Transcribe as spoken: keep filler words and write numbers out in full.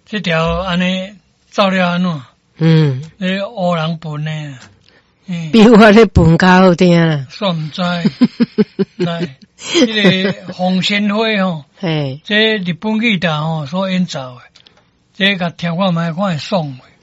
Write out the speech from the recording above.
这条安尼照了安怎？ 嗯， 你黑人分呢？嗯， 比我咧分较好听啦。 煞毋知，知，这个红仙花吼， 嘿， 这日本语大吼所演奏的，这个听看卖看会爽的。